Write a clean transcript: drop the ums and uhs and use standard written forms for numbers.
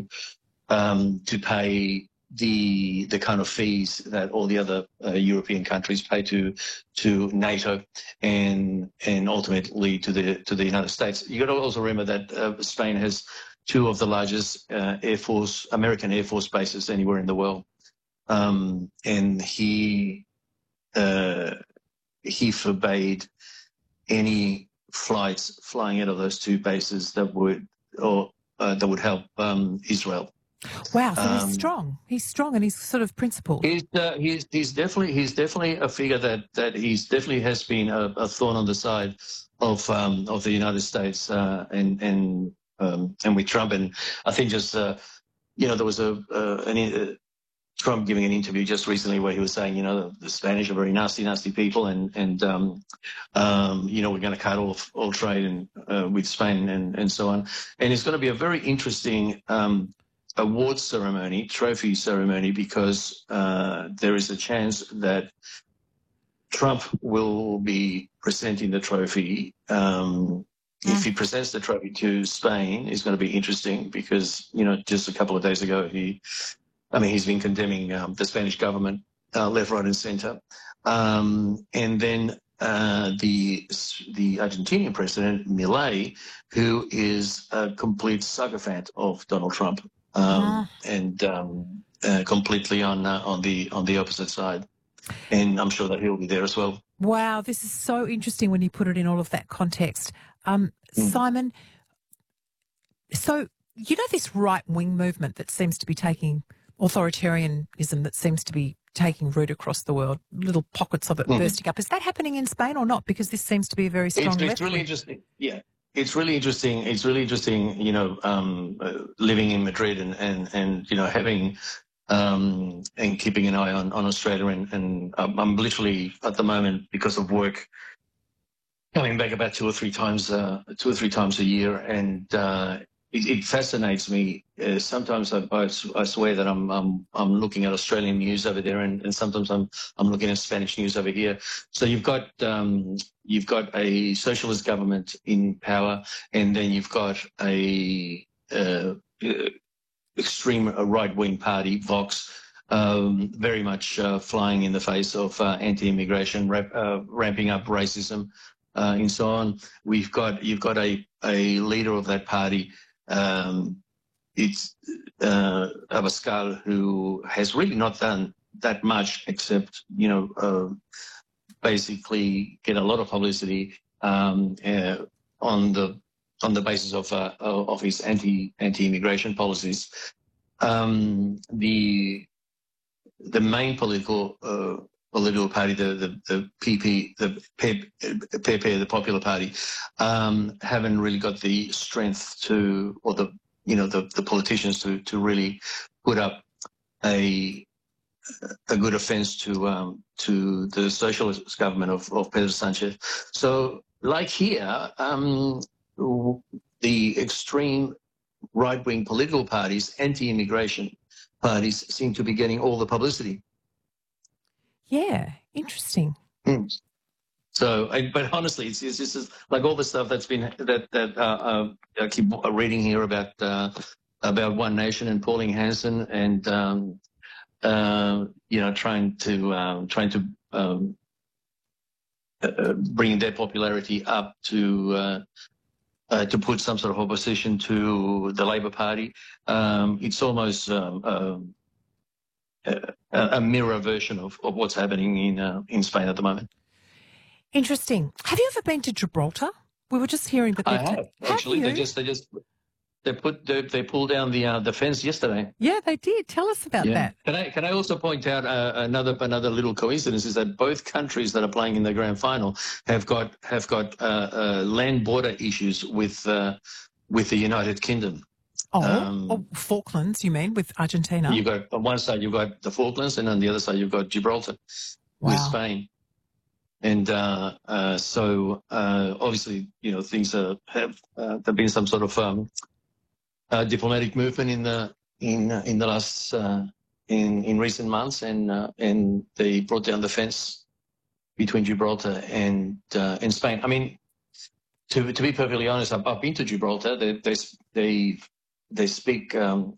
to pay the kind of fees that all the other European countries pay to NATO and ultimately to the United States. You got to also remember that Spain has two of the largest American Air Force bases anywhere in the world, and he forbade any flights flying out of those two bases that would help Israel. Wow, so he's strong. He's strong, and he's sort of principled. He's definitely a figure that he's definitely has been a thorn on the side of the United States and with Trump. And I think just there was Trump giving an interview just recently where he was saying, the Spanish are very nasty people, and we're going to cut off all trade with Spain and so on. And it's going to be a very interesting awards ceremony, trophy ceremony, because there is a chance that Trump will be presenting the trophy. If he presents the trophy to Spain, it's going to be interesting because, just a couple of days ago, he's been condemning the Spanish government left, right and centre. And then the Argentinian president, Milei, who is a complete sycophant of Donald Trump. And completely on the opposite side, and I'm sure that he'll be there as well. Wow, this is so interesting when you put it in all of that context, Simon. So this right-wing movement that seems to be taking authoritarianism, that seems to be taking root across the world, little pockets of it bursting up. Is that happening in Spain or not? Because this seems to be a very strong. It's really interesting. Yeah. It's really interesting. It's really interesting, living in Madrid and having and keeping an eye on Australia. And I'm literally at the moment, because of work, coming back about two or three times a year, and it fascinates me. Sometimes I swear that I'm looking at Australian news over there, and sometimes I'm looking at Spanish news over here. So you've got a socialist government in power, and then you've got a extreme right-wing party, Vox, very much flying in the face of anti-immigration, ramping up racism, and so on. You've got a leader of that party. It's Abascal, who has really not done that much except, basically get a lot of publicity on the basis of his anti-immigration policies. The main political party, the PP, the Popular Party, haven't really got the strength or the politicians to really put up a good offence to the socialist government of Pedro Sanchez. So, like here, the extreme right-wing political parties, anti-immigration parties, seem to be getting all the publicity. Yeah, interesting. So, but honestly, it's just like all the stuff that's been that I keep reading here about One Nation and Pauline Hanson, and trying to bring their popularity up to put some sort of opposition to the Labor Party. It's almost a mirror version of what's happening in Spain at the moment. Interesting. Have you ever been to Gibraltar? We were just hearing that. I have actually. They pulled down the fence yesterday. Yeah, they did. Tell us about that. Can I also point out another little coincidence is that both countries that are playing in the grand final have got land border issues with the United Kingdom. Falklands, you mean, with Argentina? You've got on one side you've got the Falklands, and on the other side you've got Gibraltar with Spain. And so obviously, things have been some sort of diplomatic movement in the last in recent months, and they brought down the fence between Gibraltar and Spain. I mean, to be perfectly honest, I've been to Gibraltar. They speak